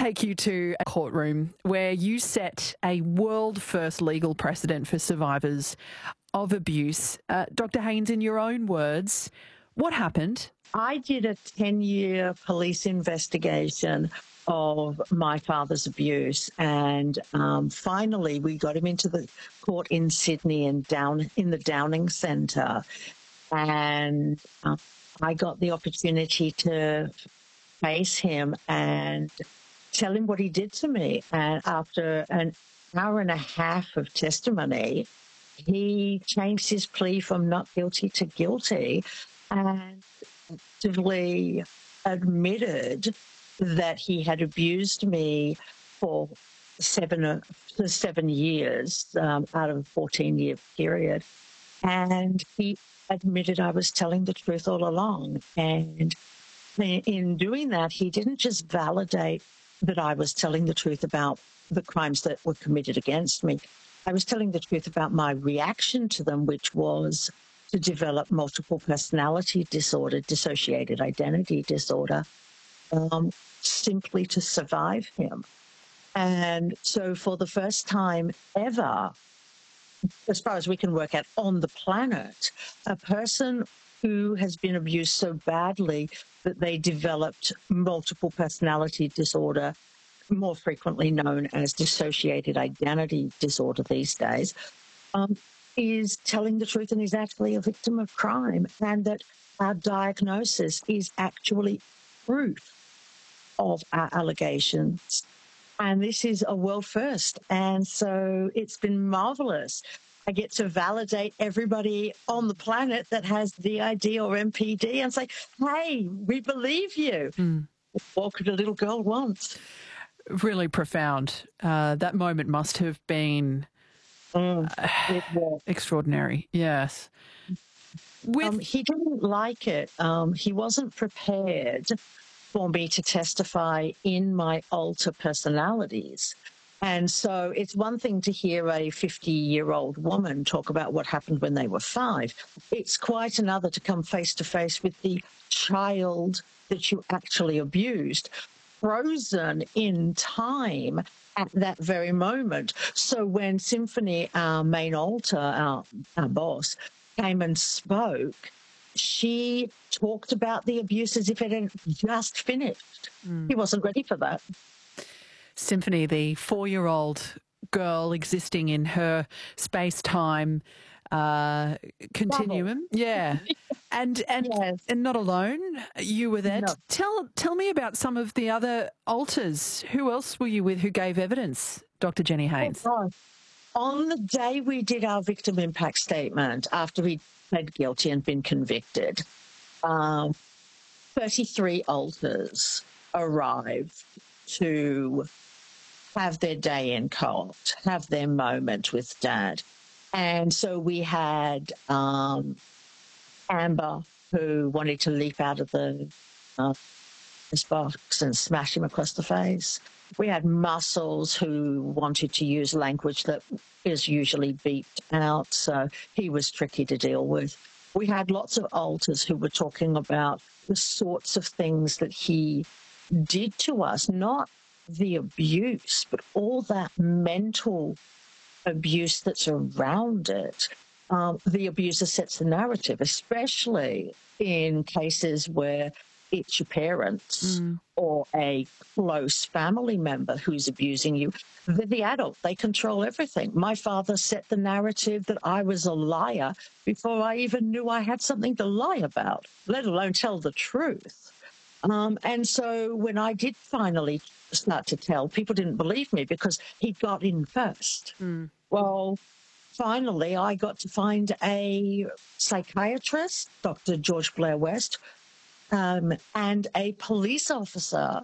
take you to a courtroom where you set a world-first legal precedent for survivors of abuse. Dr. Haynes, in your own words, what happened? I did a 10-year police investigation of my father's abuse, and finally we got him into the court in Sydney and down in the Downing Centre, and I got the opportunity to face him and tell him what he did to me. And after an hour and a half of testimony, he changed his plea from not guilty to guilty and actively admitted that he had abused me for 7 years out of a 14-year period. And he admitted I was telling the truth all along. And in doing that, he didn't just validate that I was telling the truth about the crimes that were committed against me. I was telling the truth about my reaction to them, which was to develop multiple personality disorder, dissociated identity disorder, simply to survive him. And so for the first time ever, as far as we can work out on the planet, a person who has been abused so badly that they developed multiple personality disorder, more frequently known as dissociated identity disorder these days, is telling the truth and is actually a victim of crime, and that our diagnosis is actually proof of our allegations. And this is a world first. And so it's been marvelous. I get to validate everybody on the planet that has DID or MPD and say, hey, we believe you. What could a little girl want? Really profound. That moment must have been extraordinary. Yes. He didn't like it. He wasn't prepared for me to testify in my alter personalities. And so it's one thing to hear a 50-year-old woman talk about what happened when they were 5. It's quite another to come face to face with the child that you actually abused, frozen in time at that very moment. So when Symphony, our main alter, our boss, came and spoke, she talked about the abuse as if it had just finished. He wasn't ready for that. Symphony, the 4-year-old girl existing in her space-time continuum. Yeah. And Yes. And not alone. You were there. No. Tell me about some of the other alters. Who else were you with who gave evidence, Dr. Jenny Haynes? Oh, on the day we did our victim impact statement, after we pled guilty and been convicted, 33 alters arrived to have their day in court, have their moment with Dad. And so we had Amber, who wanted to leap out of this box and smash him across the face. We had Muscles, who wanted to use language that is usually beeped out, so he was tricky to deal with. We had lots of alters who were talking about the sorts of things that he did to us, not the abuse, but all that mental abuse that's around it. The abuser sets the narrative, especially in cases where it's your parents or a close family member who's abusing you. They're the adult. They control everything. My father set the narrative that I was a liar before I even knew I had something to lie about, let alone tell the truth. And so when I did finally start to tell, people didn't believe me because he got in first. Well, finally, I got to find a psychiatrist, Dr. George Blair West, and a police officer,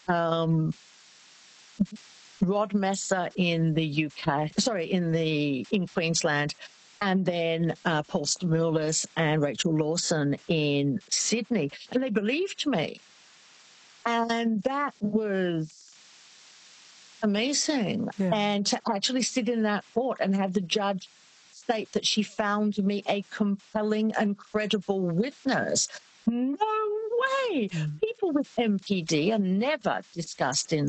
Rod Messer in the UK, in Queensland, and then Paul Stamoulis and Rachel Lawson in Sydney. And they believed me. And that was amazing. Yeah. And to actually sit in that court and have the judge state that she found me a compelling and credible witness. No way. People with MPD are never discussed in